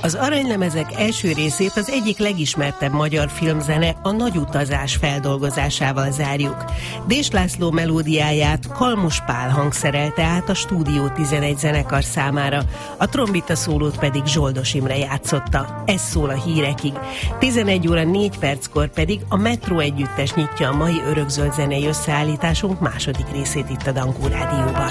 Az aranylemezek első részét az egyik legismertebb magyar filmzene, a Nagy utazás feldolgozásával zárjuk. Dés László melódiáját Kalmus Pál hangszerelte át a Stúdió 11 zenekar számára, a trombita szólót pedig Zsoldos Imre játszotta. Ez szól a hírekig. 11 óra 4 perckor pedig a Metró együttes nyitja a mai örökzöld zenei összeállításunk második részét itt a Dankó Rádióban.